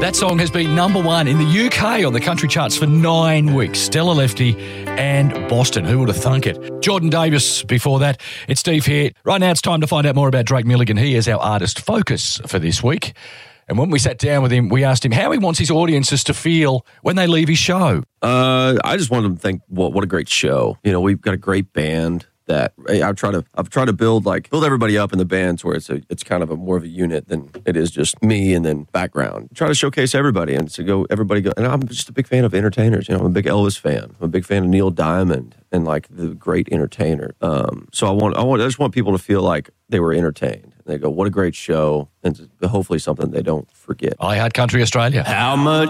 That song has been number one in the UK on the country charts for 9 weeks. Stella Lefty and Boston. Who would have thunk it? Jordan Davis before that. It's Steve here. Right now it's time to find out more about Drake Milligan. He is our artist focus for this week. And when we sat down with him, we asked him how he wants his audiences to feel when they leave his show. I just want them to think, what a great show. You know, we've got a great band that I've tried to build everybody up in the bands where it's kind of more of a unit than it is just me and then background. Try to showcase everybody and to everybody go. And I'm just a big fan of entertainers. You know, I'm a big Elvis fan. I'm a big fan of Neil Diamond and like the great entertainer. So I just want people to feel like they were entertained. They go, what a great show, and hopefully something they don't forget. iHeart Country Australia. How much